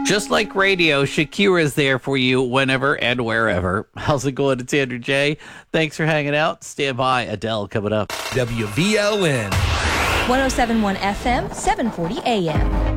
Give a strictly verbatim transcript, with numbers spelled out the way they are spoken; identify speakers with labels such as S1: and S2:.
S1: Just like radio, Shakira is there for you whenever and wherever. How's it going? It's Andrew J. Thanks for hanging out. Stand by. Adele coming up.
S2: W V L N.
S3: one oh seven point one F M, seven forty A M.